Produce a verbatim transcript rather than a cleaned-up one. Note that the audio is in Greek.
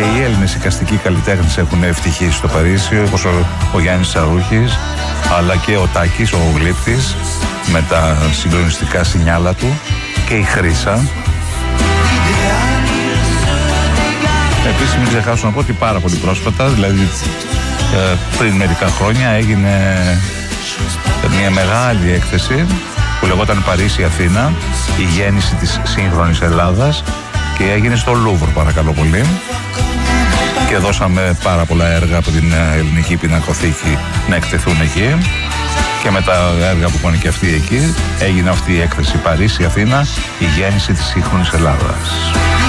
οι Έλληνες εικαστικοί καλλιτέχνες έχουν ευτυχήσει στο Παρίσι, όπως ο, ο Γιάννης Σαρούχης, αλλά και ο Τάκης, ο Γλύπτης, με τα συγκλονιστικά σινιάλα του, και η Χρύσα. Επίσης μην ξεχάσω να πω ότι πάρα πολύ πρόσφατα, δηλαδή ε, πριν μερικά χρόνια, έγινε μια μεγάλη έκθεση που λεγόταν Παρίσι Αθήνα, η γέννηση της σύγχρονης Ελλάδας, και έγινε στο Λούβρ, παρακαλώ πολύ, και δώσαμε πάρα πολλά έργα από την Ελληνική Πινακοθήκη να εκτεθούν εκεί, και με τα έργα που πάνε και αυτοί εκεί έγινε αυτή η έκθεση Παρίσι Αθήνα, η γέννηση της σύγχρονης Ελλάδας.